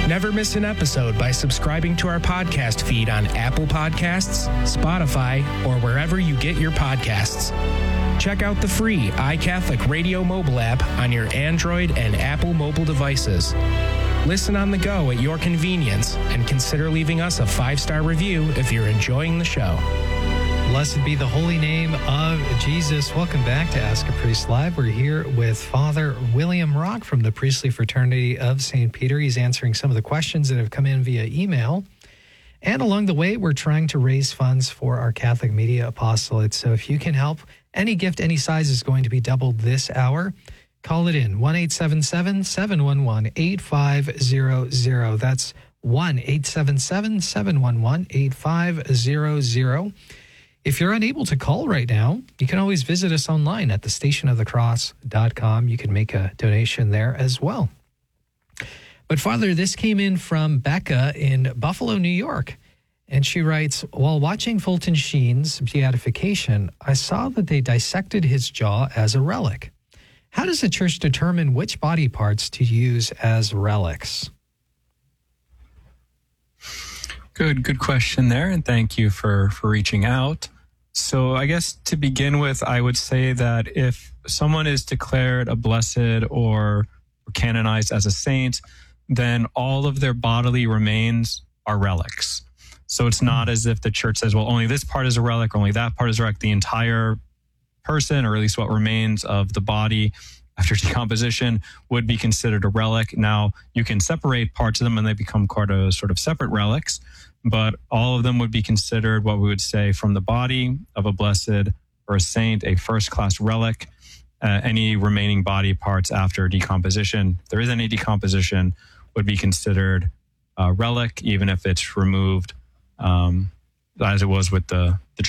Never miss an episode by subscribing to our podcast feed on Apple Podcasts, Spotify, or wherever you get your podcasts. Check out the free iCatholic Radio mobile app on your Android and Apple mobile devices. Listen on the go at your convenience and consider leaving us a 5-star review if you're enjoying the show. Blessed be the holy name of Jesus. Welcome back to Ask a Priest Live. We're here with Father William Rock from the Priestly Fraternity of St. Peter. He's answering some of the questions that have come in via email. And along the way, we're trying to raise funds for our Catholic Media Apostolate. So if you can help, any gift, any size is going to be doubled this hour. Call it in, 1-877-711-8500. That's 1-877-711-8500. If you're unable to call right now, you can always visit us online at thestationofthecross.com. You can make a donation there as well. But Father, this came in from Becca in Buffalo, New York. And she writes, while watching Fulton Sheen's beatification, I saw that they dissected his jaw as a relic. How does the church determine which body parts to use as relics? Good question there, and thank you for reaching out. So I guess to begin with, I would say that if someone is declared a blessed or canonized as a saint, then all of their bodily remains are relics. So it's not as if the church says, well, only this part is a relic, only that part is a relic. The entire person, or at least what remains of the body after decomposition, would be considered a relic. Now, you can separate parts of them and they become quite a sort of separate relics, but all of them would be considered what we would say from the body of a blessed or a saint, a first-class relic. Any remaining body parts after decomposition, if there is any decomposition, would be considered a relic, even if it's removed, as it was with the